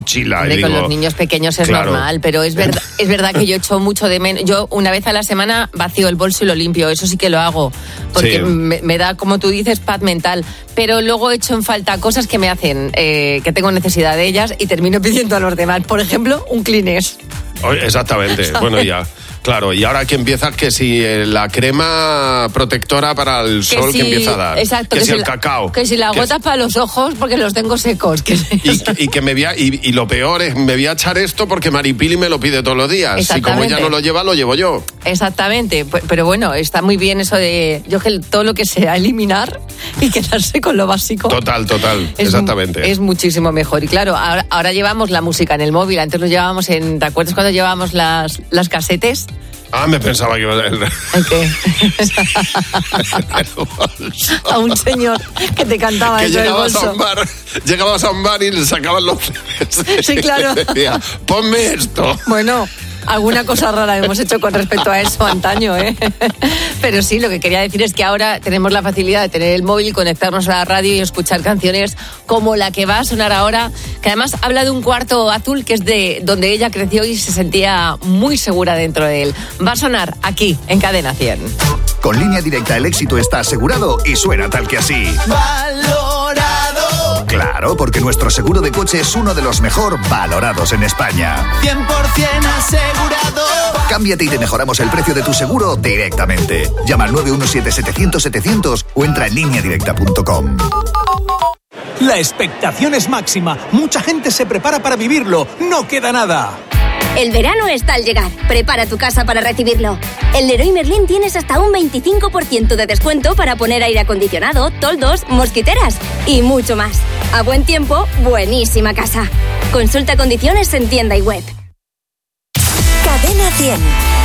mochila. Con los niños pequeños es normal, pero es verdad que yo echo mucho de menos. Yo una vez a la semana vacío el bolso y lo limpio, eso sí que lo hago, porque me da, como tú dices, paz mental. Pero luego echo en falta cosas que me hacen, que tengo necesidad de ellas y termino pidiendo a los demás. Por ejemplo, un Kleenex. Exactamente, ¿sabes? Bueno, ya. Claro, y ahora que empieza, que si la crema protectora para el sol que empieza a dar. Exacto, que si el cacao. Que si la gota para los ojos porque los tengo secos. Y lo peor es, me voy a echar esto porque Maripili me lo pide todos los días. Y como ella no lo lleva, lo llevo yo. Exactamente, pero bueno, está muy bien eso de... Yo que todo lo que sea eliminar y quedarse con lo básico. Total, exactamente. Es muchísimo mejor. Y claro, ahora llevamos la música en el móvil, antes lo llevábamos en... ¿Te acuerdas cuando llevábamos las casetes? Me pensaba que iba a... ¿En qué? A un señor que te cantaba que eso del bolso. Llegabas a un bar y le sacaban los... Sí, claro. Decía, ponme esto. Bueno, alguna cosa rara hemos hecho con respecto a eso antaño, ¿eh? Pero sí, lo que quería decir es que ahora tenemos la facilidad de tener el móvil, conectarnos a la radio y escuchar canciones como la que va a sonar ahora, que además habla de un cuarto azul que es de donde ella creció y se sentía muy segura dentro de él. Va a sonar aquí, en Cadena 100. Con Línea Directa el éxito está asegurado y suena tal que así. Valorado. Claro, porque nuestro seguro de coche es uno de los mejor valorados en España. 100% asegurado. Cámbiate y te mejoramos el precio de tu seguro directamente. Llama al 917-700-700 o entra en lineadirecta.com. La expectación es máxima. Mucha gente se prepara para vivirlo. No queda nada. El verano está al llegar. Prepara tu casa para recibirlo. En Leroy Merlin tienes hasta un 25% de descuento para poner aire acondicionado, toldos, mosquiteras y mucho más. A buen tiempo, buenísima casa. Consulta condiciones en tienda y web. Cadena 100.